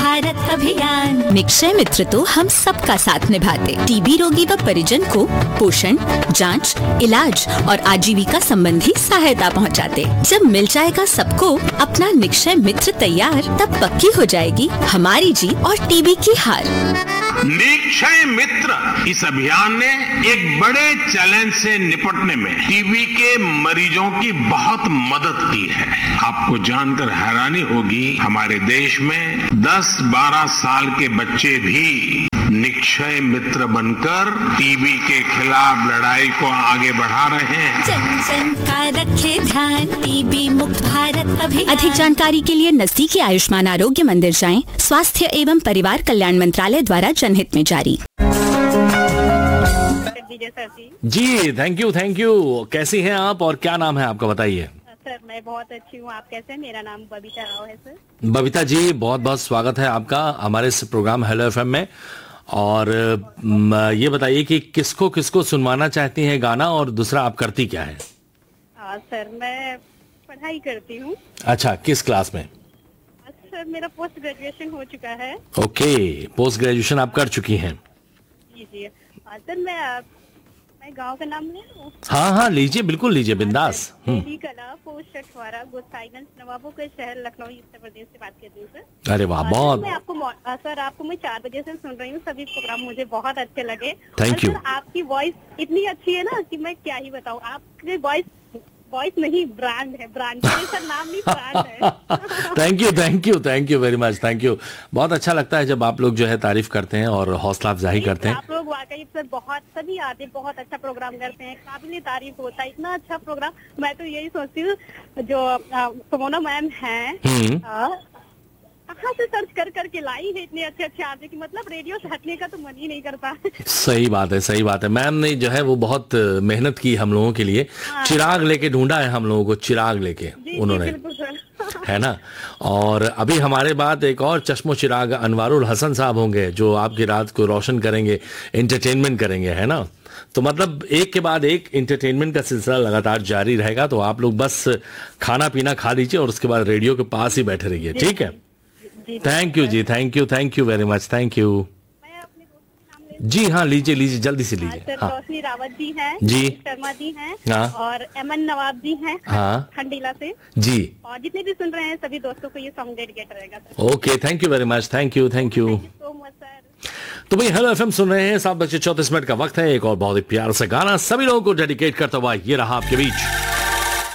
भारत अभियान। निक्षय मित्र तो हम सबका साथ निभाते, टीबी रोगी व परिजन को पोषण, जांच, इलाज और आजीविका संबंधी सहायता पहुंचाते। जब मिल जाएगा सबको अपना निक्षय मित्र तैयार, तब पक्की हो जाएगी हमारी जीत और टीबी की हार। निक्षय मित्र इस अभियान ने एक बड़े चैलेंज से निपटने में टीबी के मरीजों की बहुत मदद की है। आपको जानकर हैरानी होगी, हमारे देश में 10-12 साल के बच्चे भी निक्षय मित्र बनकर टीबी के खिलाफ लड़ाई को आगे बढ़ा रहे हैं। जन जन का रखे ध्यान, टीबी मुक्त भारत अभियान। अधिक जानकारी के लिए नजदीकी आयुष्मान आरोग्य मंदिर जाएं। स्वास्थ्य एवं परिवार कल्याण मंत्रालय द्वारा जनहित में जारी। जी थैंक यू। कैसी हैं आप और क्या नाम है आपका, बताइए। सर मैं बहुत अच्छी हूँ, आप कैसे हैं? मेरा नाम बबीता राव है सर। बबीता जी, बहुत बहुत स्वागत है आपका हमारे इस प्रोग्राम हेलो एफएम में। और ये बताइए कि किसको किसको सुनवाना चाहती हैं गाना, और दूसरा आप करती क्या है? सर मैं पढ़ाई करती हूँ। अच्छा, किस क्लास में? सर मेरा पोस्ट ग्रेजुएशन हो चुका है। ओके, पोस्ट ग्रेजुएशन आप कर चुकी हैं? जी सर मैं गांव का नाम ले लूं? हाँ लीजिए, बिल्कुल लीजिए, बिंदास। कला पोस्ट अठवारा गोसाईगंज नवाबों के शहर लखनऊ उत्तर प्रदेश से बात कर रही हूँ सर। अरे वाह, बहुत। मैं आपको मैं 4 बजे से सुन रही हूँ, सभी प्रोग्राम मुझे बहुत अच्छे लगे। Thank you. आपकी वॉइस इतनी अच्छी है ना कि मैं क्या ही बताऊँ। आपकी वॉइस नहीं, ब्रांड है, ब्रांड सर, नाम नहीं ब्रांड है। Thank you very much, thank you. बहुत अच्छा लगता है जब आप लोग जो है तारीफ करते हैं और हौसला अफजाई करते हैं। आप लोग वाकई सर बहुत सभी आते, बहुत अच्छा प्रोग्राम करते हैं, काबिल तारीफ होता है, इतना अच्छा प्रोग्राम। मैं तो यही सोचती हूँ जो सुमोना मैम है, कहाँ से सर्च कर करके लाई है इतने अच्छे आदमी की, मतलब रेडियो से हटने का तो मन ही नहीं करता। सही बात है। मैम ने जो है वो बहुत मेहनत की हम लोगों के लिए। चिराग लेके ढूंढा है हम लोगों को, चिराग लेके उन्होंने, है ना। और अभी हमारे बाद एक और चश्मो चिराग अनवारुल हसन साहब होंगे, जो आपकी रात को रोशन करेंगे, एंटरटेनमेंट करेंगे, है ना। तो मतलब एक के बाद एक एंटरटेनमेंट का सिलसिला लगातार जारी रहेगा। तो आप लोग बस खाना पीना खा लीजिए और उसके बाद रेडियो के पास ही बैठे रहिए, ठीक है। Thank you ji, thank you very much, thank you. जी हाँ, लीजिए जल्दी से लीजिए। रोशनी रावत जी हैं, जी शर्मा जी हैं, हाँ, और एमन नवाब जी हैं, हाँ, खंडीला से जी। और जितने भी सुन रहे हैं सभी दोस्तों को ये सॉन्ग डेडिकेट रहेगा sir. Okay, thank you very much, thank you so much sir. तो भाई हेलो एफएम सुन रहे हैं, 7:34 का वक्त है। एक और बहुत ही प्यारा सा गाना सभी लोगों को डेडिकेट करता हुआ ये रहा आपके बीच।